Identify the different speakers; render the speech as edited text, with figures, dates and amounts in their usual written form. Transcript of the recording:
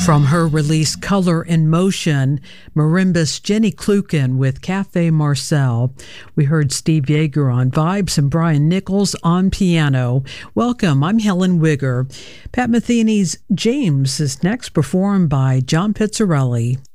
Speaker 1: From her release Color in Motion, marimbist Jenny Kluken with Cafe Marcel. We heard Steve Yeager on vibes and Brian Nichols on piano. Welcome, I'm Helen Wigger. Pat Metheny's James is next, performed by John Pizzarelli.